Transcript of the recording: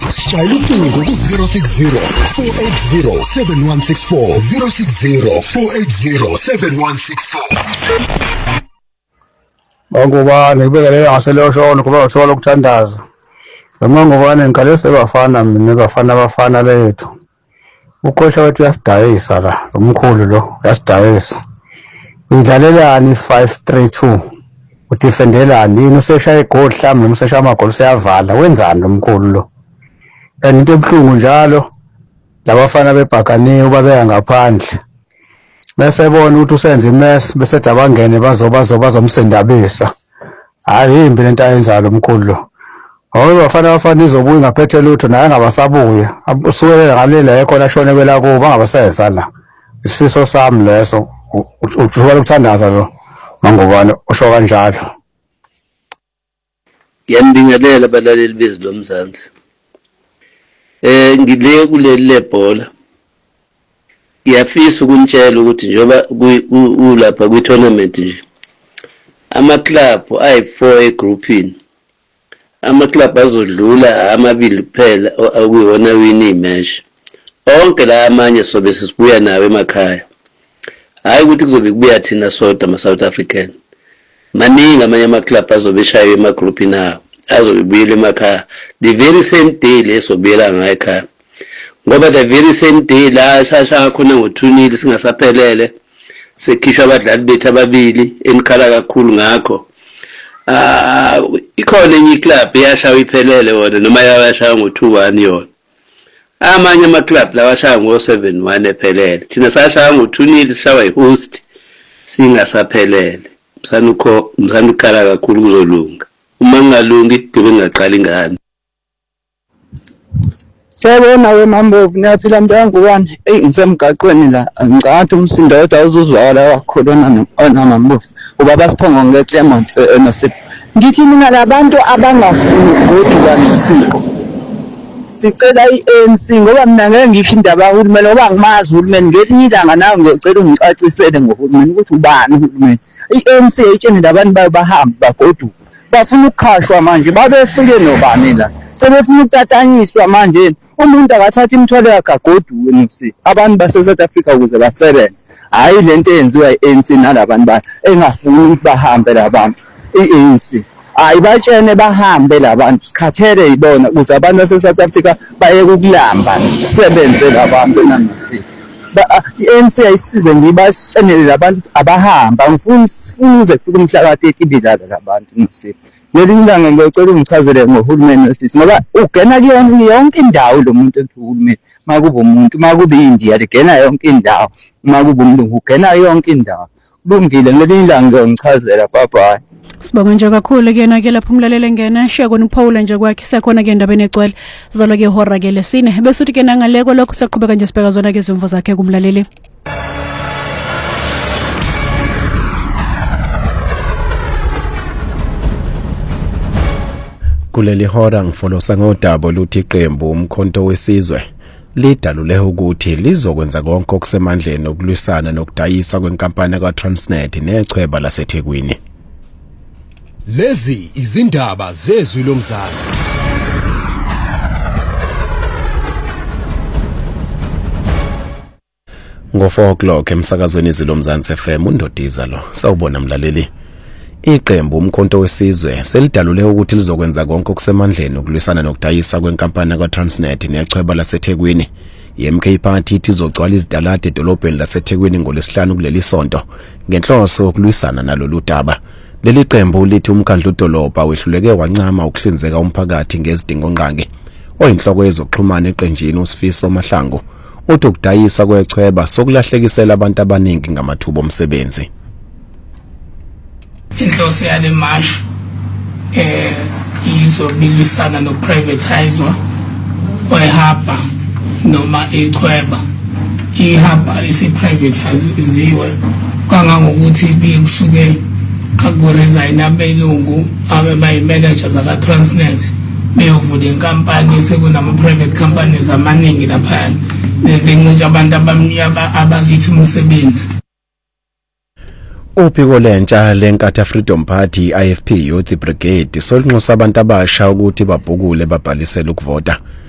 Shayela ucingo ku-060 480 7164 060 480 7164. Ngubani ngibekele ngaselo shona kuba uthola lokuthandaza. Noma ngubani ngikale sebafana mina bafana bethu. Ukhosha wethu uyasidayisa la umkhulu lo uyasidayisa. Indlalelani 532 udefendelani yini useshaya igoli mhlawumbe noma useshaya amagoli seyavala wenzani lo mkhulu lo? Into ebuhlungu njalo labafana bebhakaniwe babeka ngaphandle. Bese bona ukuthi usenza imess bese dabangene bazomsendabisa. Hayi imbi lento ayenzayo umkhulu lo. Ngoba bafana izobuya ngaphethe lutho naye ngabasabuya. Usukelela ngalela ekhona shone kwela kuba ngabaseza la. Isifiso sami leso ujuba lokuthandaza lo mangubani usho kanjalo. Ngiyambingelela abalaleli bezwi lomzansi. Ngile kuleli lebhola. Ngiyafisa ukunitshela ukuthi njoba ulapha kwi-tournament nje ama-club ayi-4 egroupini. Ama-club azodlula amabili kuphela akuyiwona win imatch. Onke la amanye sobe sisibuya nawe emakhaya. Hayi ukuthi kuzobe kubuya thina sodwa ama-South African. Maningi amanye ama-club azobe eshayiwe emagroupini awo. Azobe buyela emakhaya. The very same day leso buyela ngayo ekhaya. Ngoba the very same day la shasha khona ngo2-0 singasaphelele sekhishwa abadlali bethu ababili enikhala kakhulu ngakho ikhona enye club eyashaya iphelele wona noma yashaya ngo2-1 yona amanye ama club la washaya ngo7-1 ephelele thina sashaya ngo2-0 sishawa ihost singasaphelele msanukhala kakhulu kuzolunga uma ngalungi kube ngaqala ingane. Siyabona wemambovu niyaphila mntangubani ngisemgaqweni la ngicatha umsindo kodwa uzuzwakala kakhulu onamambovu uba basiphongo ngeClermont enosip ngithi mina labantu abangafuni ukugoduka nesiko sicela iANC ngoba mina ngeke ngisho indaba kahulumeni ngoba ngimazi uhulumeni ngelinye ilanga nawe ngiyocela ungicacisele ngohulumeni ukuthi ubani uhulumeni iANC ayitshene labantu bayo bahambe bagoduka bafuna ukukhashwa manje babefike nobani la sebefuna ukutatanyiswa manje umuntu akathatha imithwalo yakhe agoduke nisi abantu base-South Africa ukuze basebenze hayi lento eyenziwa i-ANC nalabantu bayo engafuni ukuthi bahambe labantu i-ANC ayibatshene bahambe labantu sikhathele yibona ukuze abantu base-South Africa bayeke ukulamba sisebenze labantu nanisiko i-ANC ayisize ngibashenele labantu abahamba ngifuna uze kufike umhla ka-30 la labantu nisiko lelinye ilanga ngiyocela ungichazele ngohulumeni wesisi ngoba ugena kuyona yonke indawo lo muntu ethi uhulumeni makuba umuntu makuba iNdiya ligena yonke indawo makuba umuntu ugena yonke indawo kulungile lelinye ilanga ngiyongichazela bye. Sibonga nje kakhulu kena ke lapho umlaleli ngena shiya kona uPaula nje kwakhe sekhona ke endabeni egcwele zalo ke ihora ke lesine bese uthi ke nangaleko lokho saqhubeka nje sibheka zona ke izimvo zakhe kumlaleli. Kuleli hora ngifolosa ngodaba luthi iqembu umkhonto wesizwe lidalule ukuthi lizokwenza konke okusemandleni okulwisana nokudayisa kwenkampani kaTransnet nechweba laseThekwini. Lezi izindaba zezwi lomzansi. Ngo 4:00 emsakazweni izwi lomzansi FM uNdodiza lo sawubona mlaleli. Iqembu umkhonto wesizwe selidalule ukuthi lizokwenza konke okusemandleni ukulwisana nokudayisa kwenkampani kaTransnet nechweba laseThekwini. iMK Party ithi izogcwala izidalade edolobheni laseThekwini ngolesihlanu kuleli sonto ngenhloso yokulwisana nalolu daba. Leli qembu lithi umkhandlu dolobha wehluleke wancama ukuhlinzeka umphakathi ngezidingo nqangi. Oyinhloko yezokuxhumana eqenjini uSifiso Mahlangu uthi ukudayisa kwechweba sokulahlekisela abantu abaningi ngamathuba omsebenzi. Inhloso yale march izobilwisana no-privatizwa wehaba noma ichweba. Ihaba isi-privatiziwe kangangokuthi kusuke akuresign abelungu abayi-managers aka-Transnet beyovula inkampani sekunama-private companies amaningi laphayana bencintsha abantu abamnyama abakithi umsebenzi. Uphiko lentsha leNkatha Freedom Party IFP Youth Brigade solinxusa abantu abasha ukuthi babhukule babhalisele ukuvota.